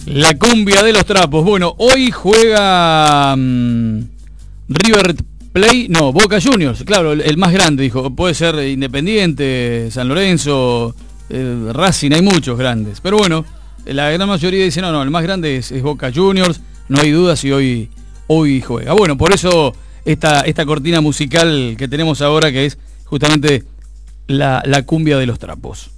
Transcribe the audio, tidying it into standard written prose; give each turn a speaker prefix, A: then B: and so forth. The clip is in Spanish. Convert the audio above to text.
A: La cumbia de los trapos. Bueno, hoy juega River Plate, no, Boca Juniors. Claro, el más grande, dijo. Puede ser Independiente, San Lorenzo, Racing, hay muchos grandes. Pero bueno, la gran mayoría dice, no, el más grande es Boca Juniors. No hay dudas si hoy juega. Bueno, por eso esta cortina musical que tenemos ahora, que es justamente la cumbia de los trapos.